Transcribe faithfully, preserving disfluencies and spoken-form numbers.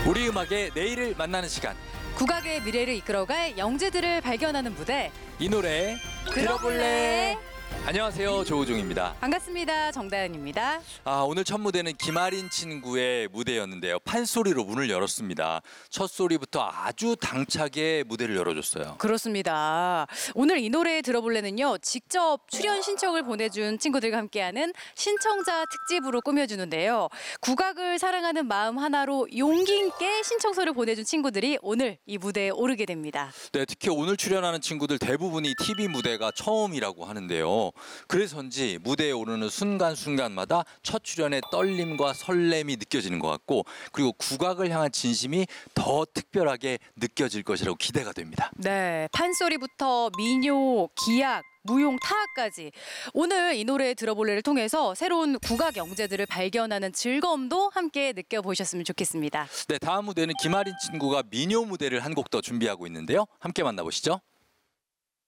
우리 음악의 내일을 만나는 시간. 국악의 미래를 이끌어갈 영재들을 발견하는 무대. 이 노래 들어볼래? 안녕하세요, 조우종입니다. 반갑습니다. 정다은입니다. 아, 오늘 첫 무대는 김아린 친구의 무대였는데요. 판소리로 문을 열었습니다. 첫 소리부터 아주 당차게 무대를 열어줬어요. 그렇습니다. 오늘 이 노래 들어볼래는요, 직접 출연 신청을 보내준 친구들과 함께하는 신청자 특집으로 꾸며주는데요. 국악을 사랑하는 마음 하나로 용기 있게 신청서를 보내준 친구들이 오늘 이 무대에 오르게 됩니다. 네, 특히 오늘 출연하는 친구들 대부분이 티비 무대가 처음이라고 하는데요. 그래서인지 무대에 오르는 순간순간마다 첫 출연의 떨림과 설렘이 느껴지는 것 같고, 그리고 국악을 향한 진심이 더 특별하게 느껴질 것이라고 기대가 됩니다. 네, 판소리부터 민요, 기악, 무용, 타악까지 오늘 이 노래 들어볼래를 통해서 새로운 국악 영재들을 발견하는 즐거움도 함께 느껴보셨으면 좋겠습니다. 네, 다음 무대는 김아린 친구가 민요 무대를 한 곡 더 준비하고 있는데요. 함께 만나보시죠.